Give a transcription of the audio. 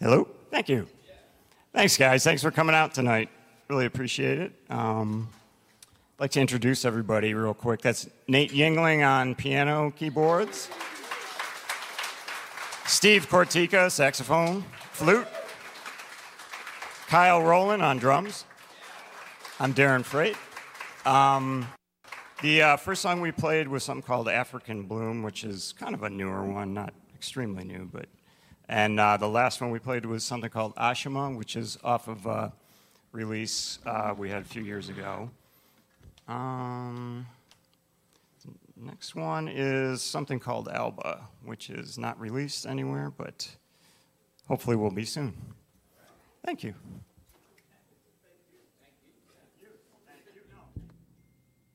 Hello? Thank you. Thanks, guys. Thanks for coming out tonight. Really appreciate it. I'd like to introduce everybody real quick. That's Nate Yingling on piano keyboards. Steve Cortica, saxophone, flute. Kyle Rowland on drums. I'm Darren Freight. The first song we played was something called African Bloom, which is kind of a newer one, not extremely new, but. And the last one we played was something called Ashima, which is off of a release we had a few years ago. Next one is something called Alba, which is not released anywhere, but hopefully will be soon. Thank you.